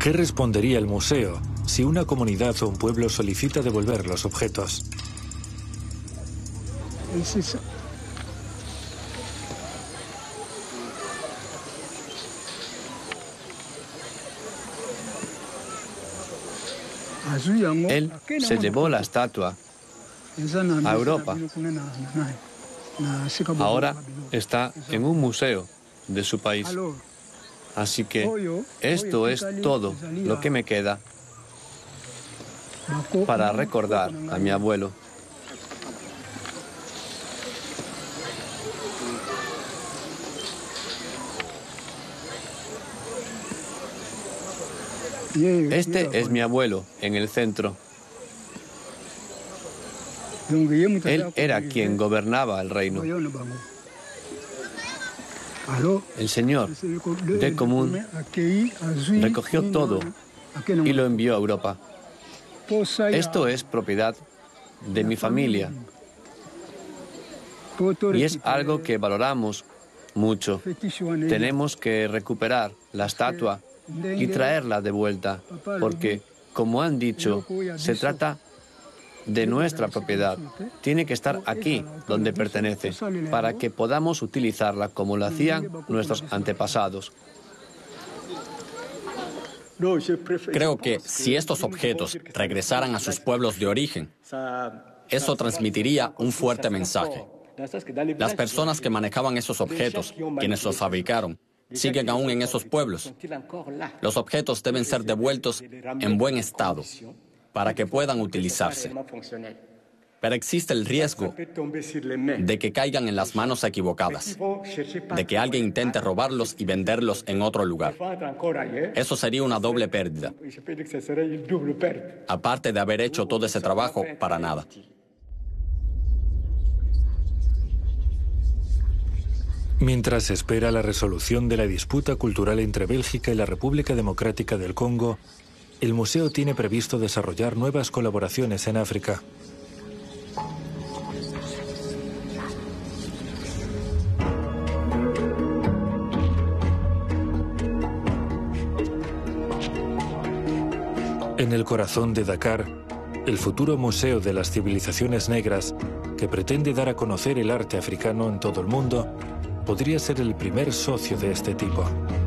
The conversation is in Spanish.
¿Qué respondería el museo si una comunidad o un pueblo solicita devolver los objetos? Él se llevó la estatua a Europa. Ahora está en un museo de su país. Así que esto es todo lo que me queda para recordar a mi abuelo. Este es mi abuelo en el centro. Él era quien gobernaba el reino. El señor de Común recogió todo y lo envió a Europa. Esto es propiedad de mi familia y es algo que valoramos mucho. Tenemos que recuperar la estatua y traerla de vuelta, porque, como han dicho, se trata de nuestra propiedad. Tiene que estar aquí, donde pertenece, para que podamos utilizarla como lo hacían nuestros antepasados. Creo que si estos objetos regresaran a sus pueblos de origen, eso transmitiría un fuerte mensaje. Las personas que manejaban esos objetos, quienes los fabricaron, siguen aún en esos pueblos. Los objetos deben ser devueltos en buen estado para que puedan utilizarse. Pero existe el riesgo de que caigan en las manos equivocadas, de que alguien intente robarlos y venderlos en otro lugar. Eso sería una doble pérdida, aparte de haber hecho todo ese trabajo para nada. Mientras se espera la resolución de la disputa cultural entre Bélgica y la República Democrática del Congo, el museo tiene previsto desarrollar nuevas colaboraciones en África. En el corazón de Dakar, el futuro Museo de las Civilizaciones Negras, que pretende dar a conocer el arte africano en todo el mundo, podría ser el primer socio de este tipo.